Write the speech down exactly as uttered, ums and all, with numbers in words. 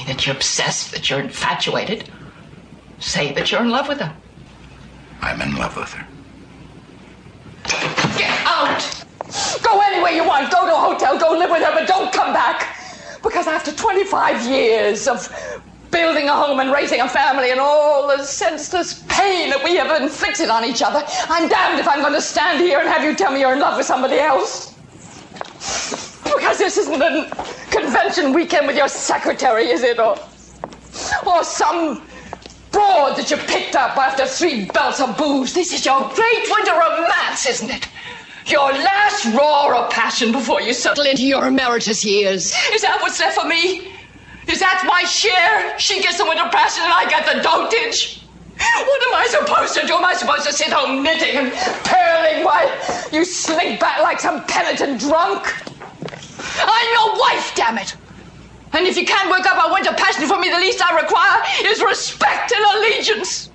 that you're obsessed, that you're infatuated. Say that you're in love with her. I'm in love with her. Get out! Go anywhere you want. Go to a hotel. Go live with her, but don't come back. Because after twenty-five years of building a home and raising a family and all the senseless pain that we have inflicted on each other, I'm damned if I'm going to stand here and have you tell me you're in love with somebody else. Because this isn't a convention weekend with your secretary, is it? Or, or some broad that you picked up after three belts of booze. This is your great winter romance, isn't it? Your last roar of passion before you settle into your emeritus years. Is that what's left for me? Is that my share? She gets the winter passion and I get the dotage. What am I supposed to do? Am I supposed to sit home knitting and purling while you slink back like some penitent drunk? I'm your wife, damn it. And if you can't work up a winter passion for me, the least I require is respect and allegiance.